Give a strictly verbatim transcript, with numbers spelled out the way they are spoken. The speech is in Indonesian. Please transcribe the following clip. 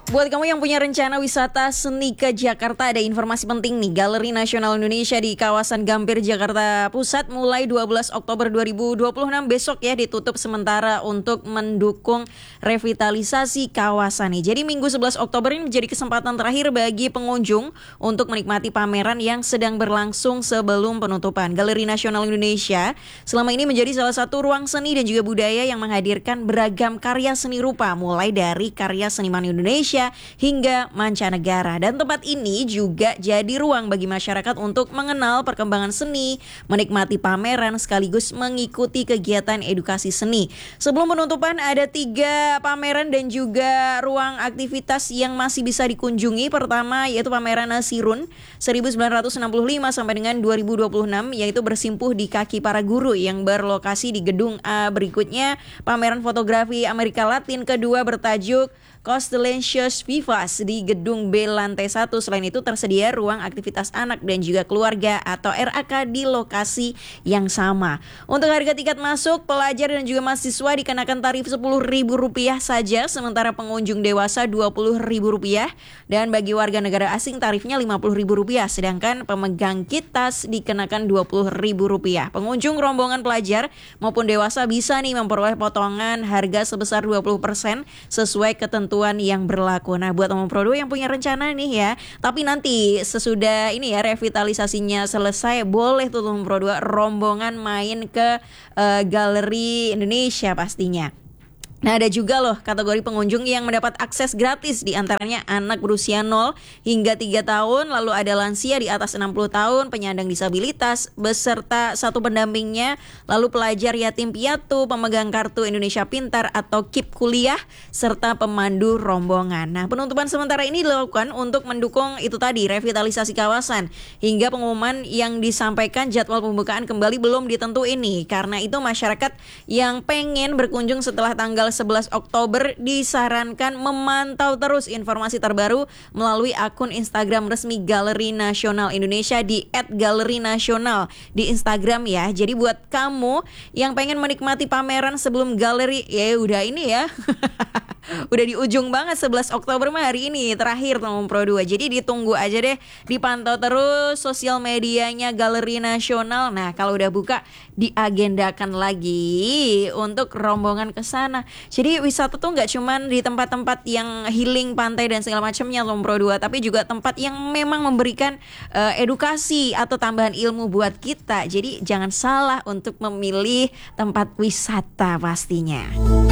Buat kamu yang punya rencana wisata seni ke Jakarta, ada informasi penting nih. Galeri Nasional Indonesia di kawasan Gambir, Jakarta Pusat mulai dua belas Oktober dua ribu dua puluh enam besok ya ditutup sementara untuk mendukung revitalisasi kawasan nih. Jadi Minggu sebelas Oktober ini menjadi kesempatan terakhir bagi pengunjung untuk menikmati pameran yang sedang berlangsung sebelum penutupan. Galeri Nasional Indonesia selama ini menjadi salah satu ruang seni dan juga budaya yang menghadirkan beragam karya seni rupa, mulai dari karya seniman Indonesia hingga mancanegara. Dan tempat ini juga jadi ruang bagi masyarakat untuk mengenal perkembangan seni, menikmati pameran sekaligus mengikuti kegiatan edukasi seni. Sebelum penutupan ada tiga pameran dan juga ruang aktivitas yang masih bisa dikunjungi. Pertama yaitu pameran Sirun seribu sembilan ratus enam puluh lima sampai dengan dua ribu dua puluh enam, yaitu bersimpuh di kaki para guru yang berlokasi di gedung A. Berikutnya pameran fotografi Amerika Latin kedua bertajuk Constellations Vivas di gedung B lantai satu. Selain itu tersedia ruang aktivitas anak dan juga keluarga atau R A K di lokasi yang sama. Untuk harga tiket masuk, pelajar dan juga mahasiswa dikenakan tarif sepuluh ribu rupiah saja, sementara pengunjung dewasa dua puluh ribu rupiah, dan bagi warga negara asing tarifnya lima puluh ribu rupiah, sedangkan pemegang kitas dikenakan dua puluh ribu rupiah. Pengunjung rombongan pelajar maupun dewasa bisa nih memperoleh potongan harga sebesar dua puluh persen sesuai ketentuan yang berlaku. Nah, buat Om Prodo yang punya rencana nih ya, tapi nanti sesudah ini ya revitalisasinya selesai, boleh tuh Om Prodo rombongan main ke uh, Galeri Indonesia pastinya. Nah, ada juga loh kategori pengunjung yang mendapat akses gratis, di antaranya anak berusia nol hingga tiga tahun, lalu ada lansia di atas enam puluh tahun, penyandang disabilitas beserta satu pendampingnya, lalu pelajar yatim piatu, pemegang kartu Indonesia Pintar atau K I P kuliah, serta pemandu rombongan. Nah, penutupan sementara ini dilakukan untuk mendukung itu tadi revitalisasi kawasan. Hingga pengumuman yang disampaikan jadwal pembukaan kembali belum ditentuin nih. Karena itu masyarakat yang pengen berkunjung setelah tanggal sebelas Oktober disarankan memantau terus informasi terbaru melalui akun Instagram resmi Galeri Nasional Indonesia di et galeri nasional di Instagram ya. Jadi buat kamu yang pengen menikmati pameran sebelum galeri, ya udah ini ya. Udah di ujung banget, sebelas Oktober mah hari ini terakhir teman Pro dua. Jadi ditunggu aja deh, dipantau terus sosial medianya Galeri Nasional. Nah, kalau udah buka diagendakan lagi untuk rombongan ke sana. Jadi wisata tuh nggak cuman di tempat-tempat yang healing, pantai dan segala macamnya teman Pro dua, tapi juga tempat yang memang memberikan uh, edukasi atau tambahan ilmu buat kita. Jadi jangan salah untuk memilih tempat wisata pastinya.